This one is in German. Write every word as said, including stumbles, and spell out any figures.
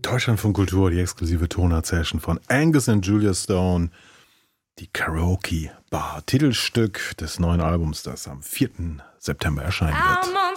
Deutschlandfunk Kultur, die exklusive Tonart-Session von Angus und Julia Stone, die Karaoke Bar, Titelstück des neuen Albums, das am vierten September erscheinen wird.